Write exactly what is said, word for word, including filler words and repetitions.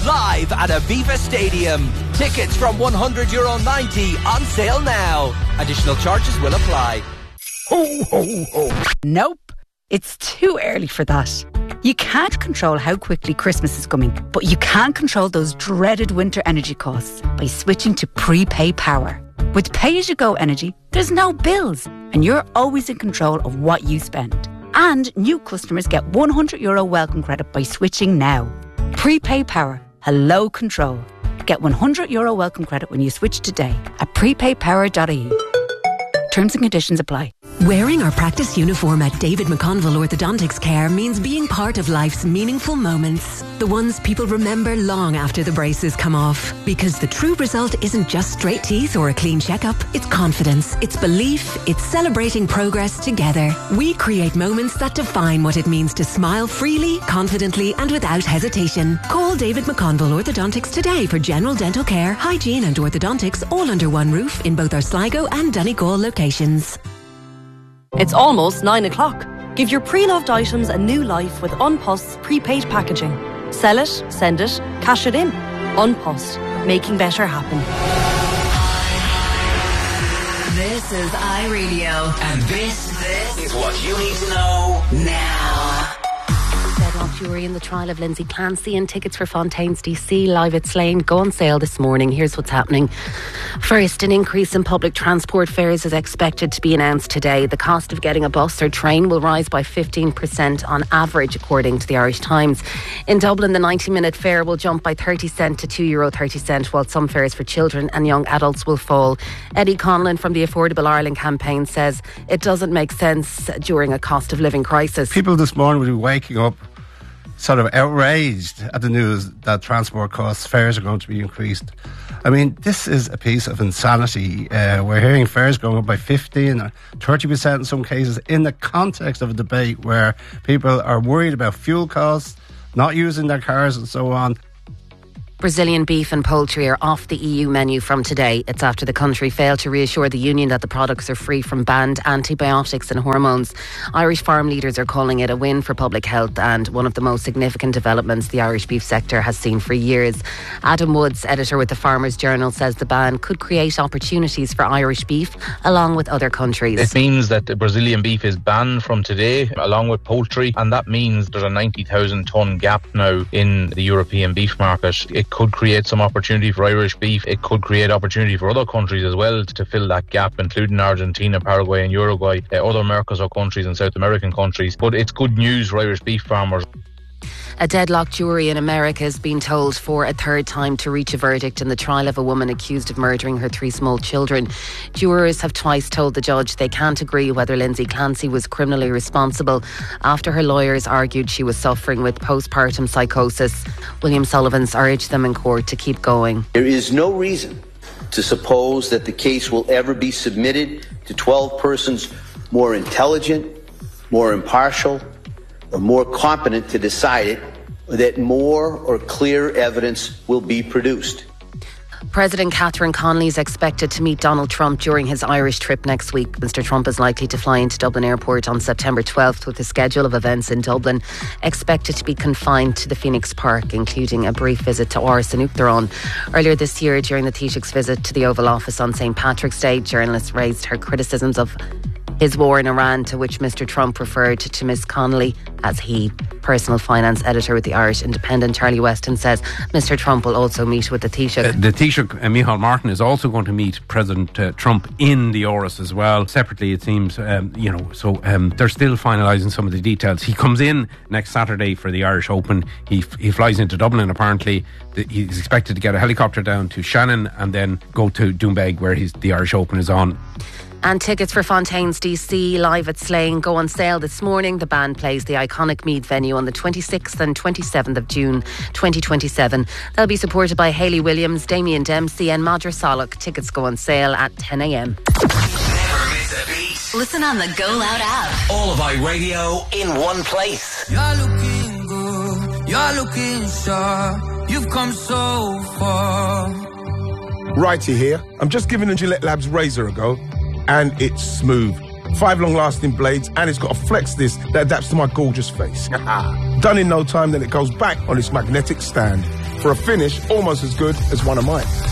live at Aviva Stadium. Tickets from one hundred euro ninety on sale now. Additional charges will apply. Ho, ho, ho. Nope, it's too early for that. You can't control how quickly Christmas is coming, but you can control those dreaded winter energy costs by switching to prepay power. With pay-as-you-go energy, there's no bills, and you're always in control of what you spend. And new customers get one hundred euro welcome credit by switching now. Prepay power. Hello control. Get one hundred euro welcome credit when you switch today at prepay power dot I E. Terms and conditions apply. Wearing our practice uniform at David McConville Orthodontics Care means being part of life's meaningful moments. The ones people remember long after the braces come off. Because the true result isn't just straight teeth or a clean checkup. It's confidence, it's belief, it's celebrating progress together. We create moments that define what it means to smile freely, confidently and without hesitation. Call David McConville Orthodontics today for general dental care, hygiene and orthodontics all under one roof in both our Sligo and Donegal locations. It's almost nine o'clock. Give your pre-loved items a new life with Unpost's prepaid packaging. Sell it, send it, cash it in. Unpost, making better happen. This is iRadio. And this, this is what you need to know now. Deadlock jury in the trial of Lindsay Clancy, and tickets for Fontaine's D C live at Slane go on sale this morning. Here's what's happening. First, an increase in public transport fares is expected to be announced today. The cost of getting a bus or train will rise by fifteen percent on average, according to the Irish Times. In Dublin, the ninety minute fare will jump by thirty cent to two euro thirty, while some fares for children and young adults will fall. Eddie Conlon from the Affordable Ireland campaign says it doesn't make sense during a cost of living crisis. People this morning will be waking up sort of outraged at the news that transport costs, fares are going to be increased. I mean, this is a piece of insanity. Uh, we're hearing fares going up by fifteen or thirty percent in some cases in the context of a debate where people are worried about fuel costs, not using their cars and so on. Brazilian beef and poultry are off the E U menu from today. It's after the country failed to reassure the union that the products are free from banned antibiotics and hormones. Irish farm leaders are calling it a win for public health and one of the most significant developments the Irish beef sector has seen for years. Adam Woods, editor with the Farmers Journal, says the ban could create opportunities for Irish beef along with other countries. It means that the Brazilian beef is banned from today along with poultry, and that means there's a ninety thousand tonne gap now in the European beef market. It could create some opportunity for Irish beef. It could create opportunity for other countries as well to fill that gap, including Argentina, Paraguay and Uruguay, uh, other Mercosur countries and South American countries. But it's good news for Irish beef farmers. A deadlocked jury in America has been told for a third time to reach a verdict in the trial of a woman accused of murdering her three small children. Jurors have twice told the judge they can't agree whether Lindsay Clancy was criminally responsible after her lawyers argued she was suffering with postpartum psychosis. William Sullivan's urged them in court to keep going. There is no reason to suppose that the case will ever be submitted to twelve persons more intelligent, more impartial, or more competent to decide it, or that more or clear evidence will be produced. President Catherine Connolly is expected to meet Donald Trump during his Irish trip next week. Mister Trump is likely to fly into Dublin Airport on September twelfth, with a schedule of events in Dublin expected to be confined to the Phoenix Park, including a brief visit to Áras an Uachtaráin. Earlier this year, during the Taoiseach's visit to the Oval Office on Saint Patrick's Day, journalists raised her criticisms of his war in Iran, to which Mister Trump referred to Miss Connolly as he. Personal finance editor with the Irish Independent, Charlie Weston, says Mister Trump will also meet with the Taoiseach. Uh, the Taoiseach, uh, Micheál Martin, is also going to meet President uh, Trump in the Áras as well. Separately, it seems, um, you know, so um, they're still finalising some of the details. He comes in next Saturday for the Irish Open. He, f- he flies into Dublin, apparently. The, he's expected to get a helicopter down to Shannon and then go to Doonbeg, where he's, the Irish Open is on. And tickets for Fontaine's D C live at Slane go on sale this morning. The band plays the iconic Meath venue on the twenty-sixth and twenty-seventh of June twenty twenty-seven. They'll be supported by Hayley Williams, Damien Dempsey and Madra Solok. Tickets go on sale at ten a.m. Never miss a beat. Listen on the Go Loud app. All of iRadio in one place. You're looking good, you're looking sharp, you've come so far. Righty here. I'm just giving the Gillette Labs razor a go, and it's smooth. Five long-lasting blades, and it's got a flex disc that adapts to my gorgeous face. Done in no time, then it goes back on its magnetic stand. for a finish almost as good as one of mine.